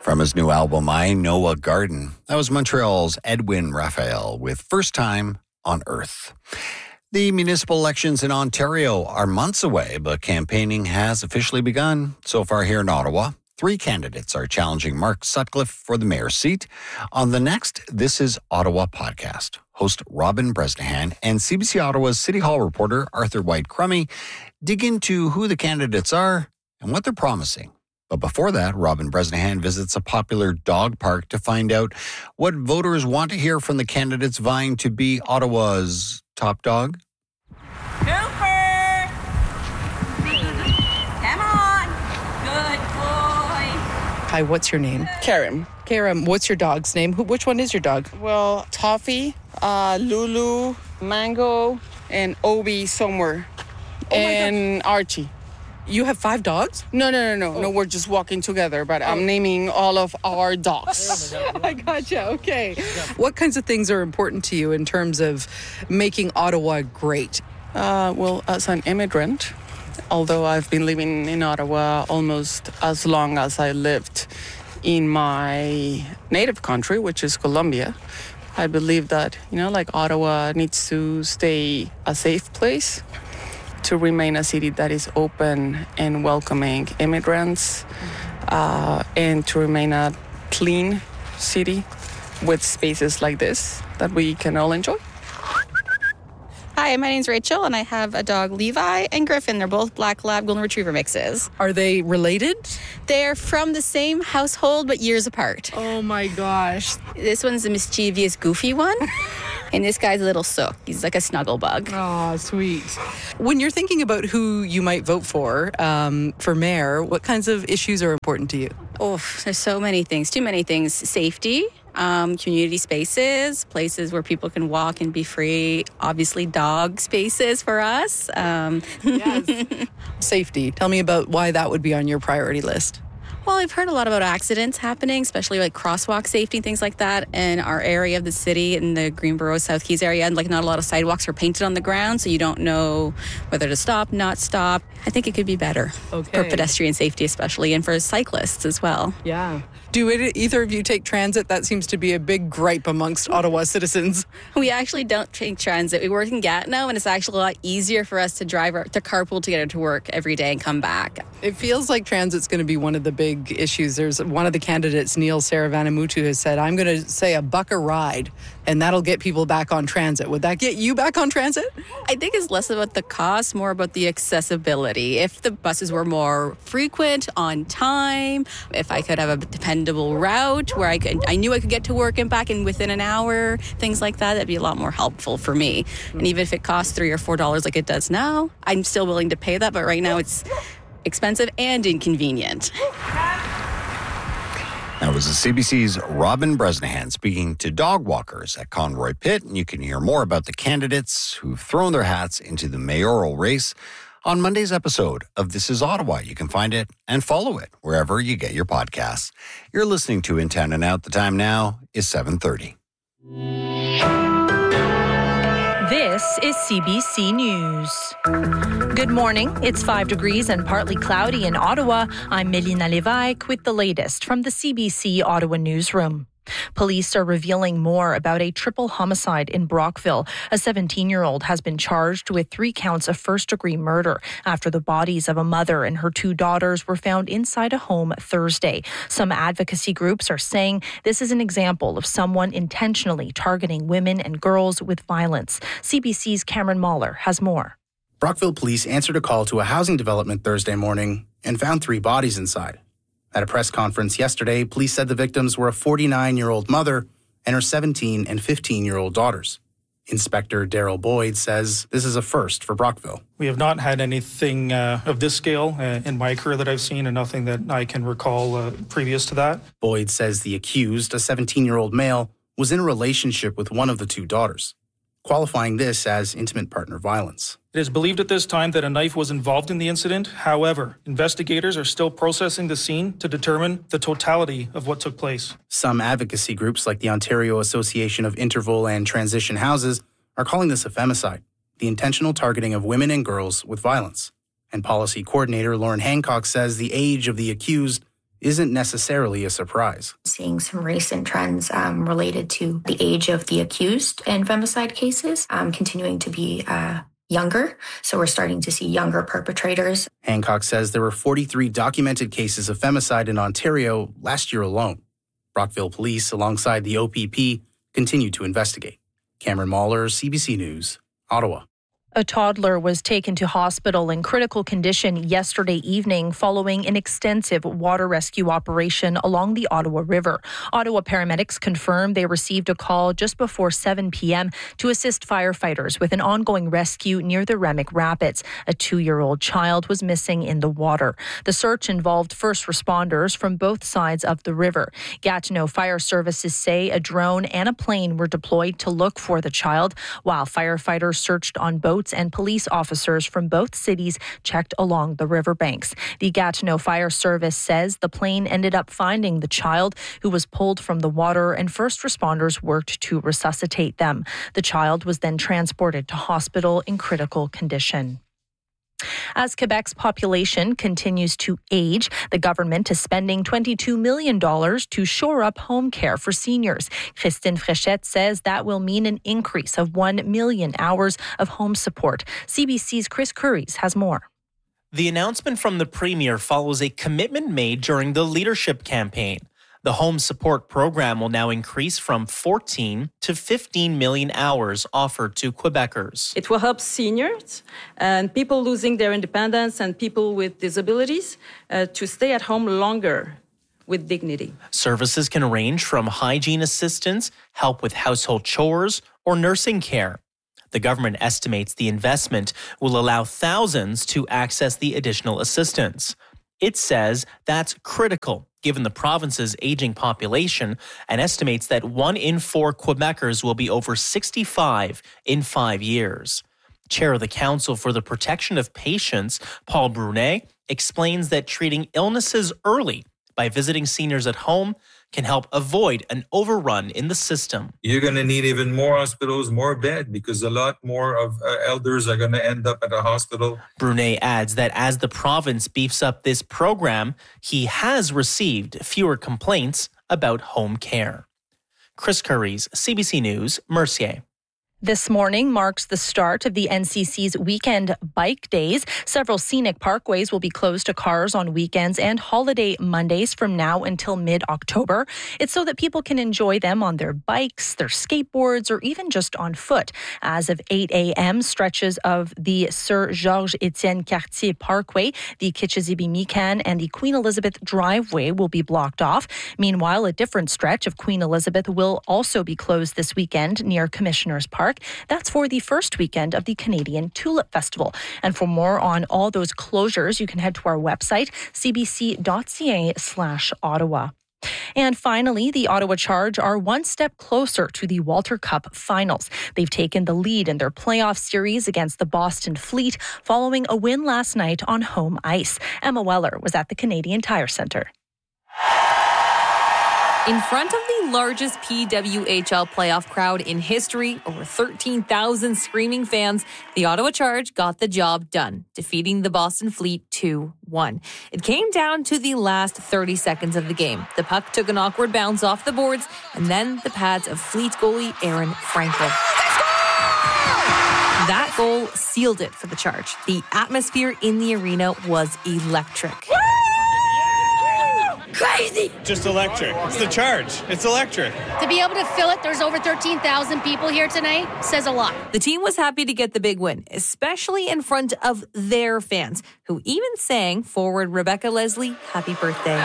From his new album, I Know a Garden. That was Montreal's Edwin Raphael with First Time on Earth. The municipal elections in Ontario are months away, but campaigning has officially begun. So far here in Ottawa, 3 candidates are challenging Mark Sutcliffe for the mayor's seat. On the next This is Ottawa podcast, host Robin Bresnahan and CBC Ottawa's City Hall reporter Arthur White-Crummey dig into who the candidates are and what they're promising. But before that, Robin Bresnahan visits a popular dog park to find out what voters want to hear from the candidates vying to be Ottawa's top dog. Cooper! Come on! Good boy! Hi, what's your name? Karen. Karen, what's your dog's name? Which one is your dog? Well, Toffee, Lulu, Mango, and Obi somewhere. And Archie. You have 5 dogs? No, we're just walking together, but I'm naming all of our dogs. I gotcha, okay. What kinds of things are important to you in terms of making Ottawa great? Well, as an immigrant, although I've been living in Ottawa almost as long as I lived in my native country, which is Colombia, I believe that, Ottawa needs to stay a safe place, to remain a city that is open and welcoming immigrants, and to remain a clean city with spaces like this that we can all enjoy. Hi, my name's Rachel, and I have a dog, Levi and Griffin. They're both Black Lab Golden Retriever mixes. Are they related? They're from the same household, but years apart. Oh my gosh. This one's a mischievous, goofy one. And this guy's a little sook. He's like a snuggle bug. Oh, sweet. When you're thinking about who you might vote for mayor, what kinds of issues are important to you? Oh, there's so many things. Too many things. Safety, community spaces, places where people can walk and be free. Obviously, dog spaces for us. Yes. Safety. Tell me about why that would be on your priority list. Well, I've heard a lot about accidents happening, especially like crosswalk safety and things like that in our area of the city, in the Greenboro, South Keys area. And not a lot of sidewalks are painted on the ground, so you don't know whether to stop, not stop. I think it could be better for pedestrian safety especially, and for cyclists as well. Yeah. Do either of you take transit? That seems to be a big gripe amongst Ottawa citizens. We actually don't take transit. We work in Gatineau, and it's actually a lot easier for us to to carpool to get to work every day and come back. It feels like transit's going to be one of the big issues. There's one of the candidates, Neil Saravanamutu, has said, I'm going to say $1 a ride, and that'll get people back on transit. Would that get you back on transit? I think it's less about the cost, more about the accessibility. If the buses were more frequent, on time, if I could have a dependable route where I knew I could get to work and back in within an hour, things like that'd be a lot more helpful for me. And even if it costs $3 or $4 like it does now, I'm still willing to pay that. But right now it's expensive and inconvenient. That was the CBC's Robin Bresnahan speaking to dog walkers at Conroy Pit. And you can hear more about the candidates who've thrown their hats into the mayoral race on Monday's episode of This is Ottawa. You can find it and follow it wherever you get your podcasts. You're listening to In Town and Out. The time now is 7:30. This is CBC News. Good morning. It's 5 degrees and partly cloudy in Ottawa. I'm Melina Lévesque with the latest from the CBC Ottawa newsroom. Police are revealing more about a triple homicide in Brockville. A 17-year-old has been charged with 3 counts of first-degree murder after the bodies of a mother and her 2 daughters were found inside a home Thursday. Some advocacy groups are saying this is an example of someone intentionally targeting women and girls with violence. CBC's Cameron Mahler has more. Brockville police answered a call to a housing development Thursday morning and found 3 bodies inside. At a press conference yesterday, police said the victims were a 49-year-old mother and her 17- and 15-year-old daughters. Inspector Daryl Boyd says this is a first for Brockville. We have not had anything of this scale in my career that I've seen, and nothing that I can recall previous to that. Boyd says the accused, a 17-year-old male, was in a relationship with one of the 2 daughters, qualifying this as intimate partner violence. It is believed at this time that a knife was involved in the incident. However, investigators are still processing the scene to determine the totality of what took place. Some advocacy groups like the Ontario Association of Interval and Transition Houses are calling this a femicide, the intentional targeting of women and girls with violence. And policy coordinator Lauren Hancock says the age of the accused isn't necessarily a surprise. Seeing some recent trends related to the age of the accused in femicide cases continuing to be younger. So we're starting to see younger perpetrators. Hancock says there were 43 documented cases of femicide in Ontario last year alone. Brockville Police, alongside the OPP, continue to investigate. Cameron Mahler, CBC News, Ottawa. A toddler was taken to hospital in critical condition yesterday evening following an extensive water rescue operation along the Ottawa River. Ottawa paramedics confirmed they received a call just before 7 p.m. to assist firefighters with an ongoing rescue near the Remick Rapids. A 2-year-old child was missing in the water. The search involved first responders from both sides of the river. Gatineau Fire Services say a drone and a plane were deployed to look for the child, while firefighters searched on boats and police officers from both cities checked along the riverbanks. The Gatineau Fire Service says the plane ended up finding the child, who was pulled from the water, and first responders worked to resuscitate them. The child was then transported to hospital in critical condition. As Quebec's population continues to age, the government is spending $22 million to shore up home care for seniors. Christine Fréchette says that will mean an increase of 1 million hours of home support. CBC's Chris Curries has more. The announcement from the Premier follows a commitment made during the leadership campaign. The home support program will now increase from 14 to 15 million hours offered to Quebecers. It will help seniors and people losing their independence and people with disabilities to stay at home longer with dignity. Services can range from hygiene assistance, help with household chores, or nursing care. The government estimates the investment will allow thousands to access the additional assistance. It says that's critical given the province's aging population and estimates that 1 in 4 Quebecers will be over 65 in 5 years. Chair of the Council for the Protection of Patients, Paul Brunet, explains that treating illnesses early by visiting seniors at home can help avoid an overrun in the system. You're going to need even more hospitals, more beds, because a lot more of elders are going to end up at a hospital. Brunet adds that as the province beefs up this program, he has received fewer complaints about home care. Chris Curries, CBC News, Mercier. This morning marks the start of the NCC's weekend bike days. Several scenic parkways will be closed to cars on weekends and holiday Mondays from now until mid-October. It's so that people can enjoy them on their bikes, their skateboards, or even just on foot. As of 8 a.m., stretches of the Sir Georges-Étienne Cartier Parkway, the Kitchizibimican, and the Queen Elizabeth Driveway will be blocked off. Meanwhile, a different stretch of Queen Elizabeth will also be closed this weekend near Commissioners Park. That's for the first weekend of the Canadian Tulip Festival. And for more on all those closures, you can head to our website, cbc.ca/Ottawa. And finally, the Ottawa Charge are one step closer to the Walter Cup finals. They've taken the lead in their playoff series against the Boston Fleet following a win last night on home ice. Emma Weller was at the Canadian Tire Centre. In front of the largest PWHL playoff crowd in history, over 13,000 screaming fans, the Ottawa Charge got the job done, defeating the Boston Fleet 2-1. It came down to the last 30 seconds of the game. The puck took an awkward bounce off the boards, and then the pads of Fleet goalie Aaron Frankel. That goal sealed it for the Charge. The atmosphere in the arena was electric. Crazy! Just electric. It's the Charge. It's electric. To be able to fill it, there's over 13,000 people here tonight, says a lot. The team was happy to get the big win, especially in front of their fans, who even sang forward Rebecca Leslie, happy birthday.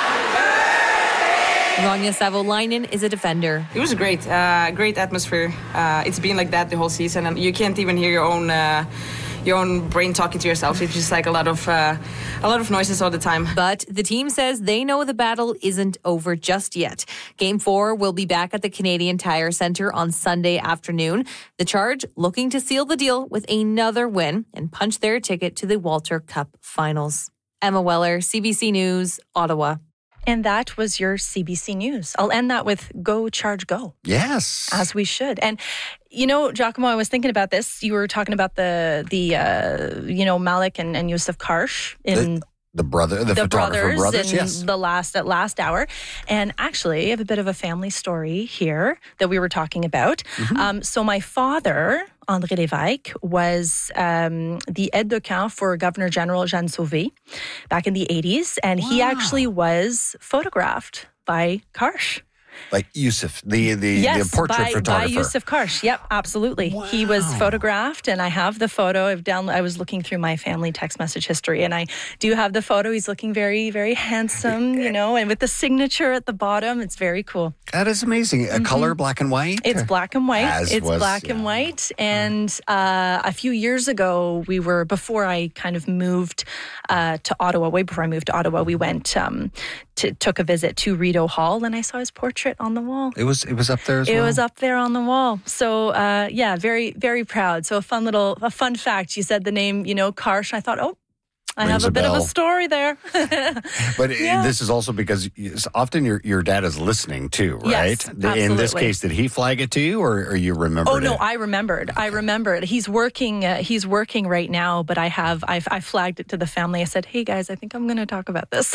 Rania Savolainen is a defender. It was great. Great atmosphere. It's been like that the whole season, and you can't even hear your own brain talking to yourself. It's just like a lot of noises all the time. But the team says they know the battle isn't over just yet. Game 4 will be back at the Canadian Tire Centre on Sunday afternoon. The Charge looking to seal the deal with another win and punch their ticket to the Walter Cup finals. Emma Weller, CBC News, Ottawa. And that was your CBC News. I'll end that with Go Charge Go. Yes. As we should. And, you know, Giacomo, I was thinking about this. You were talking about the Malik and Yusuf Karsh in the photographer brothers, in yes. the last hour. And actually, I have a bit of a family story here that we were talking about. So my father, André Lévesque, was the aide de camp for Governor General Jean Sauvé back in the 80s. And he actually was photographed by Karsh. Like Yusuf, the portrait photographer. By Yusuf Karsh. Yep, absolutely. Wow. He was photographed, and I have the photo. I was looking through my family text message history, and I do have the photo. He's looking very, very handsome, and with the signature at the bottom. It's very cool. That is amazing. A color, black and white? It's black and white. And white. And a few years ago, before I kind of moved to Ottawa, way before I moved to Ottawa, we went took a visit to Rideau Hall, and I saw his portrait on the wall. It was up there as well? It was up there on the wall. So, very, very proud. So a fun fact. You said the name, Karsh. I thought, I have a bit of a story there. But this is also because often your dad is listening too, right? Yes, absolutely. In this case, did he flag it to you, or you remembered it? Oh no, I remembered. He's working right now, but I flagged it to the family. I said, "Hey guys, I think I'm going to talk about this."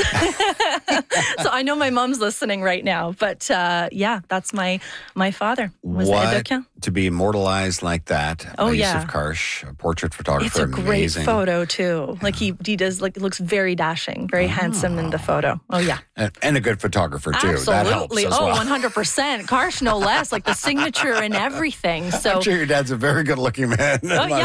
So I know my mom's listening right now, but that's my father. What to be immortalized like that? Yusuf Karsh, a portrait photographer. It's a great photo too. Like he does, looks very dashing, very handsome in the photo. Oh yeah, and a good photographer too. Absolutely. That helps as well. 100%. Karsh, no less. Like the signature and everything. So I'm sure your dad's a very good-looking man.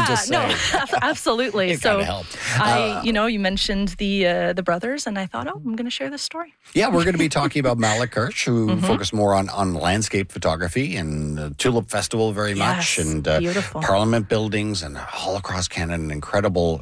Absolutely. It kind of helped. You mentioned the brothers, and I thought, I'm going to share this story. Yeah, we're going to be talking about Malik Karsh, who focused more on landscape photography and the Tulip Festival very much, and Parliament buildings and all across Canada. An incredible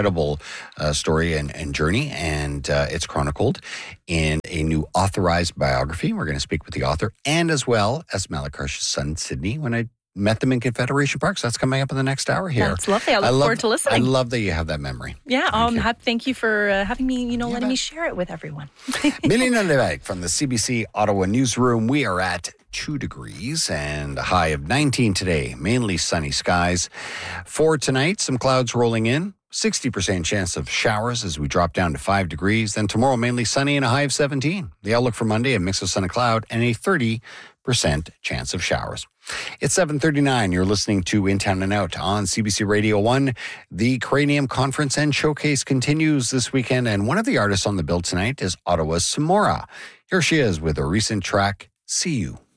story and journey, and it's chronicled in a new authorized biography. We're going to speak with the author, and as well as Malik Karsh's son, Sydney, when I met them in Confederation Park. So that's coming up in the next hour here. That's lovely. I look forward to listening. I love that you have that memory. Yeah, thank you for having me, letting me share it with everyone. Melina Lévesque from the CBC Ottawa Newsroom. We are at 2 degrees and a high of 19 today. Mainly sunny skies. For tonight, some clouds rolling in. 60% chance of showers as we drop down to 5 degrees. Then tomorrow, mainly sunny and a high of 17. The outlook for Monday, a mix of sun and cloud and a 30% chance of showers. It's 7:39. You're listening to In Town and Out on CBC Radio 1. The Cranium Conference and Showcase continues this weekend, and one of the artists on the bill tonight is Ottawa's Samora. Here she is with her recent track, See You.